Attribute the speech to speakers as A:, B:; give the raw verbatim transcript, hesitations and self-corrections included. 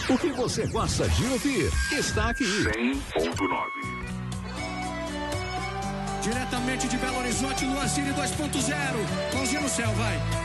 A: O que você gosta de ouvir está aqui.
B: cem ponto nove.
C: Diretamente de Belo Horizonte, Luazine dois ponto zero. Mãozinha no céu, vai.